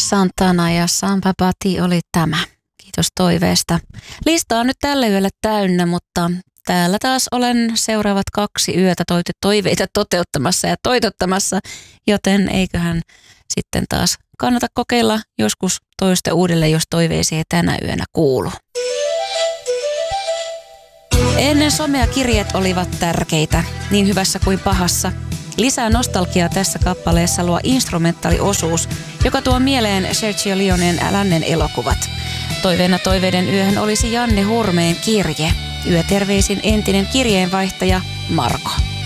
Santana ja Samba Bati oli tämä. Kiitos toiveesta. Lista on nyt tälle yölle täynnä, mutta täällä taas olen seuraavat 2 yötä toiveita toteuttamassa ja toitottamassa, joten eiköhän sitten taas kannata kokeilla joskus toista uudelleen, jos toiveisiin ei tänä yönä kuulu. Ennen somea kirjeet olivat tärkeitä, niin hyvässä kuin pahassa. Lisää nostalgiaa tässä kappaleessa luo instrumentaaliosuus, joka tuo mieleen Sergio Leoneen Lännen elokuvat. Toiveena toiveiden yöhön olisi Janne Hurmeen kirje. Yöterveisin entinen kirjeenvaihtaja Marko.